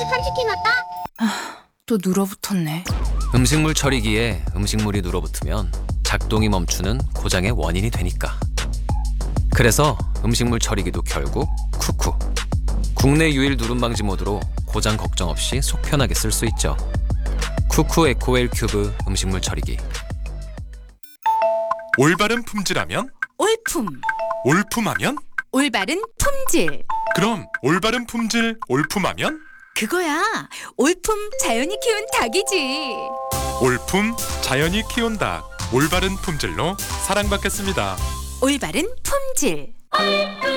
간식팅 왔다. 또 눌어붙었네. 음식물 처리기에 음식물이 눌어붙으면 작동이 멈추는 고장의 원인이 되니까. 그래서 음식물 처리기도 결국 쿠쿠. 국내 유일 누름 방지 모드로 고장 걱정 없이 속 편하게 쓸 수 있죠. 쿠쿠 에코웰 큐브 음식물 처리기. 올바른 품질하면? 올품. 올품하면? 올바른 품질. 그럼 올바른 품질 올품하면? 그거야. 올품 자연이 키운 닭이지. 올품 자연이 키운 닭. 올바른 품질로 사랑받겠습니다. 올바른 품질.